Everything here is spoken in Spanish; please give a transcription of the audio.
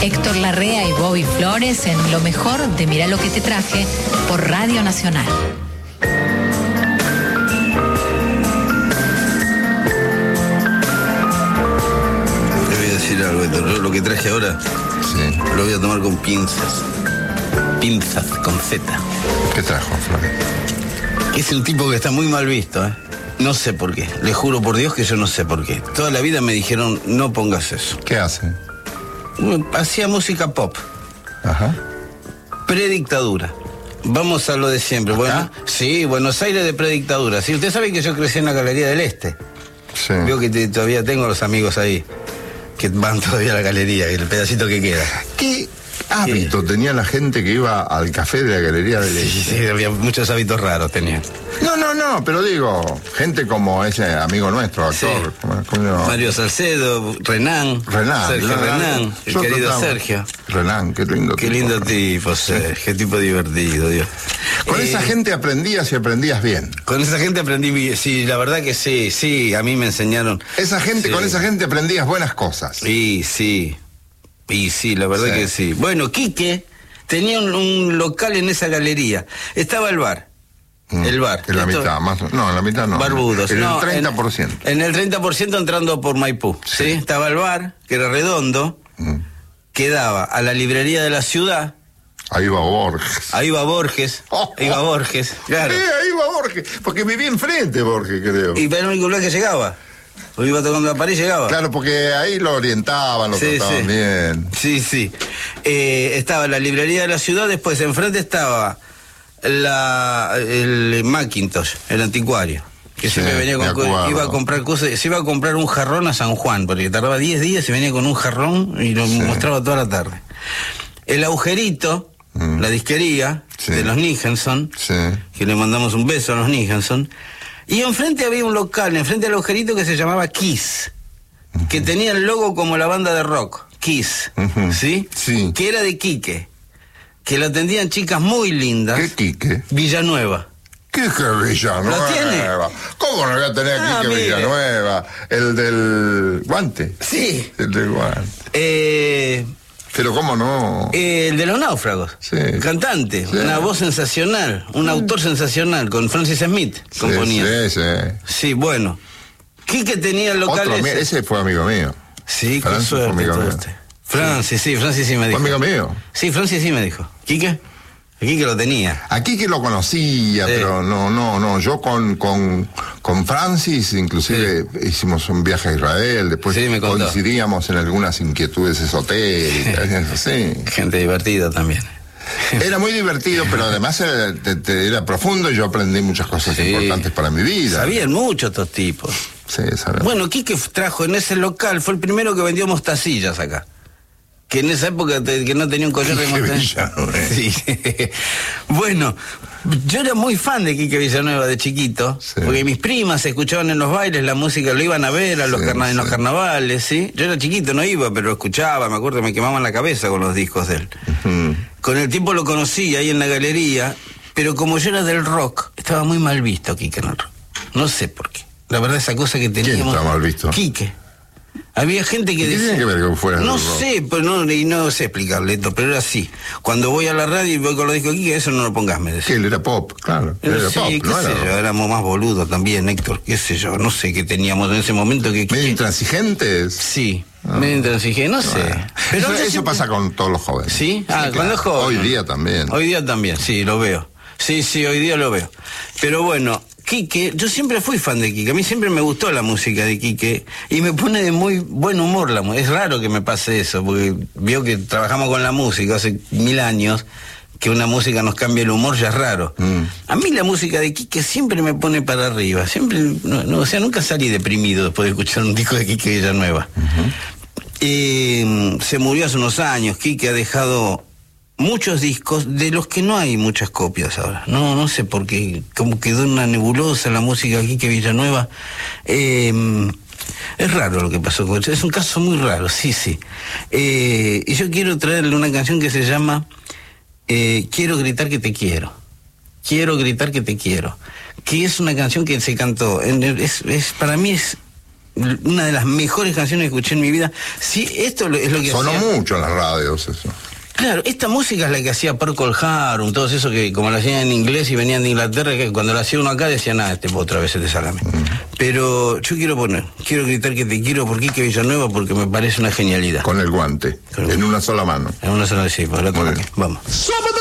Héctor Larrea y Bobby Flores en lo mejor de Mirá lo que te traje por Radio Nacional. Te voy a decir algo, Héctor. Yo lo que traje ahora, sí, lo voy a tomar con pinzas. Pinzas, con Z. ¿Qué trajo, Flores? Es un tipo que está muy mal visto, ¿eh? No sé por qué. Le juro por Dios que yo no sé por qué. Toda la vida me dijeron, no pongas eso. ¿Qué hace? Hacía música pop. Ajá. Predictadura. Vamos a lo de siempre. Bueno, sí, Buenos Aires de predictadura. Sí, usted sabe que yo crecí en la Galería del Este. Sí. Veo que todavía tengo los amigos ahí que van todavía a la galería, el pedacito que queda. ¿Qué hábito tenía la gente que iba al café de la Galería del Este? Sí, había muchos hábitos raros tenían. No, pero digo, gente como ese amigo nuestro, actor. Sí. Mario Salcedo, Renan, Sergio Renan, el querido Sergio. Renan, qué lindo tipo. Qué lindo tipo, Sergio, qué tipo divertido, Dios. Con esa gente aprendías y aprendías bien. Con esa gente aprendí bien, sí, la verdad que sí, a mí me enseñaron. Esa gente, sí. Con esa gente aprendías buenas cosas. Sí, la verdad que sí. Bueno, Quique tenía un local en esa galería. Estaba el bar. El bar. En la mitad, más. No, en la mitad no. Barbudos. En el no, 30%. En el 30% entrando por Maipú. Sí. Estaba el bar, que era redondo, que daba a la librería de la ciudad. Ahí iba Borges. Iba Borges, claro. Sí, ahí iba Borges. Porque vivía enfrente Borges, creo. Y era el único lugar que llegaba. O iba tocando la pared y llegaba. Claro, porque ahí lo orientaban, lo trataban bien. Sí. Estaba la librería de la ciudad, después enfrente estaba el Macintosh, el anticuario, que siempre venía iba a comprar cosas, se iba a comprar un jarrón a San Juan, porque tardaba 10 días y venía con un jarrón y lo mostraba toda la tarde. El agujerito, la disquería de los Nicholson, que le mandamos un beso a los Nicholson, y enfrente había un local, enfrente del agujerito, que se llamaba Kiss, que tenía el logo como la banda de rock, Kiss, ¿sí? Que era de Quique, que lo atendían chicas muy lindas. ¿Qué Quique? Villanueva. ¿Qué es Villanueva? ¿Lo tiene? ¿Cómo no voy a tener Quique Villanueva? El del guante. Sí. El del guante. Pero ¿cómo no? El de los náufragos. Sí. El cantante. Sí. Una voz sensacional. Un autor sensacional. Con Francis Smith componía. Sí, bueno. Quique tenía el local ese fue amigo mío. Sí, con suerte. Fue amigo mío. Francis sí me dijo. ¿Fue amigo mío? Sí, Francis sí me dijo. ¿Quique? Aquí que lo tenía. Aquí que lo conocía, pero no. Yo con Francis, inclusive hicimos un viaje a Israel, después coincidíamos en algunas inquietudes esotéricas, Gente divertida también. Era muy divertido, pero además era profundo y yo aprendí muchas cosas importantes para mi vida. Sabían mucho estos tipos. Sí, sabían. Bueno, Quique trajo en ese local, fue el primero que vendió mostacillas acá. Que en esa época que no tenía un collar de mostacillas. Sí. Bueno, yo era muy fan de Quique Villanueva de chiquito, porque mis primas escuchaban en los bailes la música, lo iban a ver a en los carnavales, ¿sí? Yo era chiquito, no iba, pero escuchaba, me acuerdo, me quemaban la cabeza con los discos de él. Con el tiempo lo conocí ahí en la galería, pero como yo era del rock, estaba muy mal visto Quique en el rock. No sé por qué. La verdad, esa cosa que teníamos... ¿Quién estaba mal visto? Quique. Había gente que decía... ¿Qué tiene que ver con fuera No sé, pero no sé explicarle esto, pero era así. Cuando voy a la radio y voy con los discos aquí, eso no lo pongas, me decía. Que él era pop, claro. Era pop, qué sé yo, éramos más boludos también, Héctor, qué sé yo, no sé qué teníamos en ese momento que... ¿Medio intransigentes? Sí, medio intransigentes, no sé. Pero eso pasa con todos los jóvenes. ¿Sí? Con los jóvenes. Hoy día también. Hoy día también, sí, lo veo. Sí, hoy día lo veo. Pero bueno... Quique, yo siempre fui fan de Quique, a mí siempre me gustó la música de Quique y me pone de muy buen humor la música. Es raro que me pase eso, porque veo que trabajamos con la música hace 1000 años, que una música nos cambie el humor ya es raro. A mí la música de Quique siempre me pone para arriba, siempre, o sea, nunca salí deprimido después de escuchar un disco de Quique Villanueva. Se murió hace unos años, Quique ha dejado... muchos discos de los que no hay muchas copias ahora. No sé por qué, como quedó una nebulosa la música aquí que Villanueva. Es raro lo que pasó con eso, es un caso muy raro, sí. Y yo quiero traerle una canción que se llama Quiero gritar que te quiero. Quiero gritar que te quiero. Que es una canción que se cantó, para mí es una de las mejores canciones que escuché en mi vida. Sí, esto es lo que sonó hacía... mucho en las radios eso. Claro, esta música es la que hacía Procol Harum, todos esos que como lo hacían en inglés y venían de Inglaterra, que cuando lo hacía uno acá decían, otra vez este salame. Pero yo quiero gritar que te quiero por Quique Villanueva porque me parece una genialidad. Con el guante, en una sola mano. En una sola, sí, por la otra. Vamos.